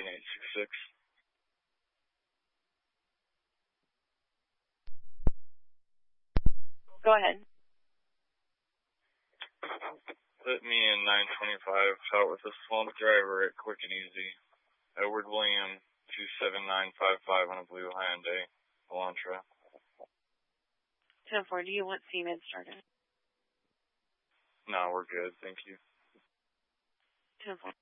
19866. Go ahead. Let me in 925 out with a slump driver at Quick and Easy. Edward William 27955 on a blue Hyundai Elantra. 10-4, do you want CMed started? No, we're good, thank you. 10-4.